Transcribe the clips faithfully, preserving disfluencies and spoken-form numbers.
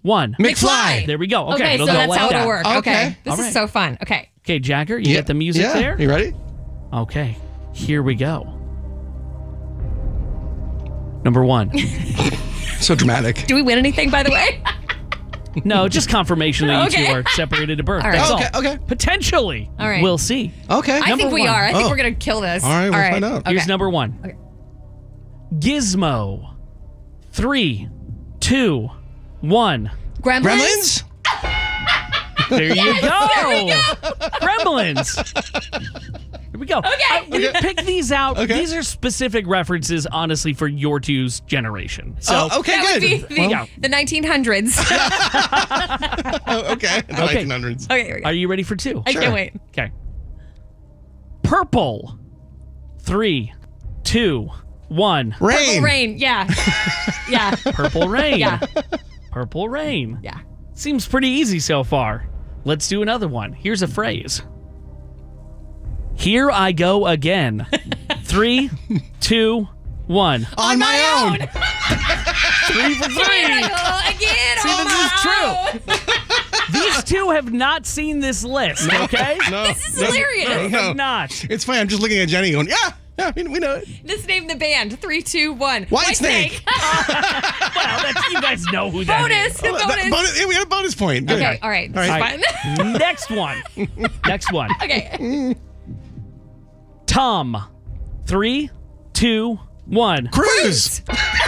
one. McFly. There we go. Okay, Okay, it'll so go that's like how that. it'll work. Okay. Okay. This All is right. so fun. Okay. Okay, Jagger, you Yeah. got the music yeah. there? You ready? Okay, here we go. Number one. So dramatic. Do we win anything, by the way? No, just confirmation that you Okay. two are separated at birth. All right. That's Okay, all. okay. Potentially. All right. We'll see. Okay. I think Number we one. are. I think Oh. we're going to kill this. All right, we'll find out. Here's Okay. number one. Okay. Gizmo. Three, two, one. Gremlins? Gremlins? There you go. There we go. Gremlins. Here we go. Okay. I, we Okay. picked these out. Okay. These are specific references, honestly, for your two's generation. So, Oh, okay, That would good. be the, Well- the nineteen hundreds. Oh, okay. The Okay. nineteen hundreds. Okay, here we go. are you ready for two? I Sure. can't wait. Okay. Purple. Three, two, one. Rain. Purple rain. Yeah. Yeah. Purple rain. Yeah. Purple rain. Yeah. Seems pretty easy so far. Let's do another one. Here's a phrase. Here I go again. Three, two, one. On my own. Three for three. Again. See, on this is my true. own. These two have not seen this list, okay? No. This is no, hilarious. No, They no. have not. It's fine. I'm just looking at Jenny going, yeah, yeah, we, we know it. Let's name the band. Three, two, one. Whitesnake. Well, that's, you guys know who that Bonus. is. Oh, that- Bonus. bonus- yeah, we got a bonus point. Good. Okay. All right. This All is right. fun. Next one. Next one. Okay. Tom. Three, two, one. Cruise.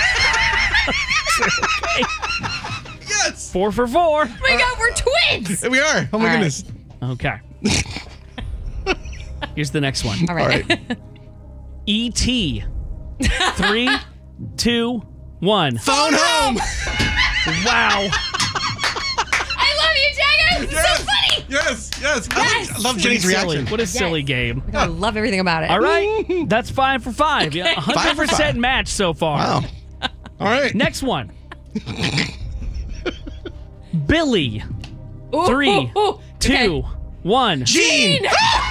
Yes. Four for four. Oh my God, we're twins. There we are. Oh, my All right. goodness. Okay. Here's the next one. All All right. right. E T. Three, two, one. Phone home. Wow. I love you, Jagger. This is Yes. so funny. Yes, yes. I Yes. love, I love Jenny's Silly. reaction. What a silly game. I love everything about it. All right. That's five for five. Yeah, one hundred percent Five for five. match so far. Wow. All right. Next one. Billy. Ooh, Three, ooh, ooh. two, Okay. one. Gene.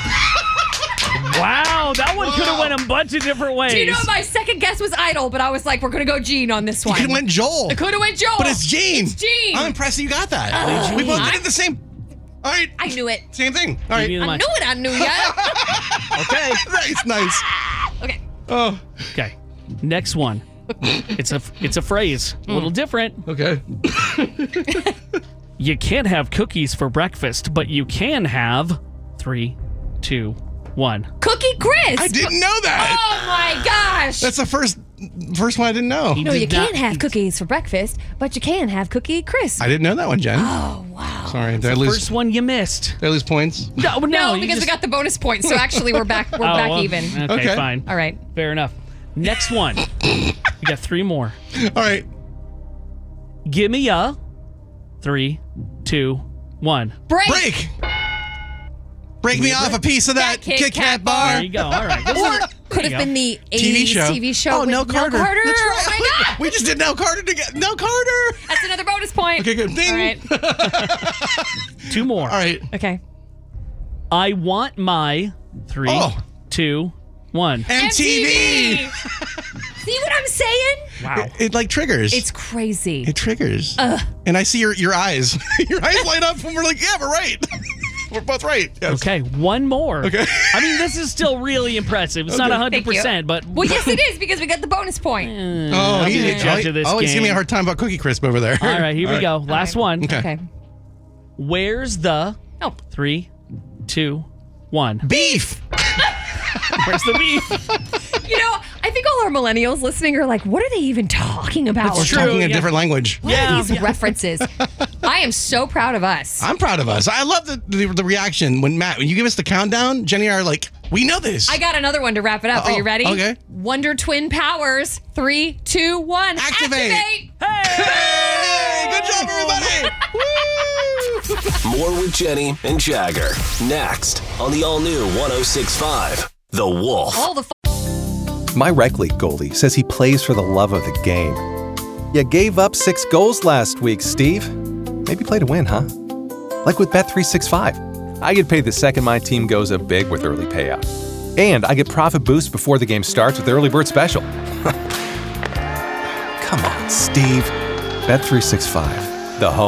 Wow, that one could have went a bunch of different ways. Do you know my second guess was Idol, but I was like, we're gonna go Gene on this You one. could have went Joel. I could have went Joel. But it's Gene. It's Gene. I'm impressed that you got that. Oh, we both Gene. did it the same. All right. I knew it. Same thing. All You right. knew the I match. knew it. I knew ya. Okay. Nice, nice. Okay. Oh, Okay. Next one. It's a it's a phrase. A little different. okay. You can't have cookies for breakfast, but you can have three, two, one. Cookie Crisp. I didn't know that. Oh my gosh. That's the first first one I didn't know. He no, did you not- can't have cookies for breakfast, but you can have Cookie Crisp. I didn't know that one, Jen. Oh wow. Sorry, did I lose? First one you missed. Did I lose points? No, no, No, you because just- we got the bonus point, so actually we're back. We're Oh, back well, even. Okay, Okay. fine. All right. Fair enough. Next one. You got three more. All right. Give me a three, two, one. Break. Break. Break me off a piece of that That Kit Kit Kat Kat bar. bar. There you go. All right. This Or is- could there have you been the T V eighties show. T V show Oh, with Nell Carter. Nell Carter. That's right. Oh my God. We just did Nell Carter together. Nell Carter. That's another bonus point. Okay, good. Ding. All right. go. Two more. All right. Okay. I want my three, Oh. two, one. M T V. See what I'm saying? Wow. It, it like triggers. It's crazy. it triggers. And I see your your eyes. Your eyes light up when we're like, yeah, we're right. We're both right. Yes. Okay, one more. Okay. I mean, this is still really impressive. It's not Okay. one hundred percent, Thank you. but Well, yes, it is because we got the bonus point. Oh, I'm he's the judge of this oh, he's giving me a game. hard time about Cookie Crisp over there. All right, here All we go. Last right. one. Okay. Okay. Where's the Oh, three, two, one? Beef. Where's the beef? you know, I think all our millennials listening are like, what are they even talking about? We're true, talking a yeah. different language. What Yeah. are these references? I am so proud of us. I'm proud of us. I love the, the the reaction when Matt, when you give us the countdown, Jenny and I are like, we know this. I got another one to wrap it up. Are Uh-oh. you ready? Okay. Wonder Twin Powers. Three, two, one. Activate. Activate. Hey, good job, everybody. Woo! More with Jenny and Jagger. Next on the all-new one oh six point five, The Wolf. All the My rec league goalie says he plays for the love of the game. You gave up six goals last week, Steve. Maybe play to win, huh? Like with Bet three sixty-five. I get paid the second my team goes up big with early payout. And I get profit boost before the game starts with the early bird special. Come on, Steve. Bet three sixty-five, the home.